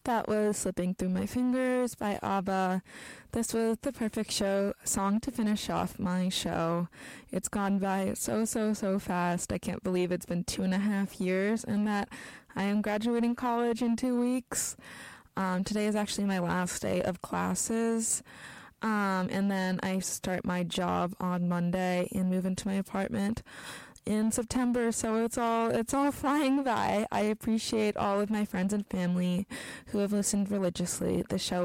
That was Slipping Through My Fingers by ABBA. This was the perfect song to finish off my show. It's gone by so fast. I can't believe it's been 2.5 years and that I am graduating college in 2 weeks. Today is actually my last day of classes. And then I start my job on Monday and move into my apartment in September, so it's all flying by. I appreciate all of my friends and family who have listened religiously. The show